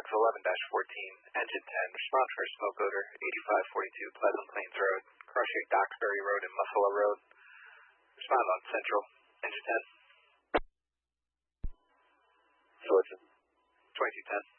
11-14, Engine 10, respond for a smoke odor, 8542 Pleasant Plains Road, Crossstreet Doxbury Road and Buffalo Road. Respond on Central, Engine 10. Georgia. 2210.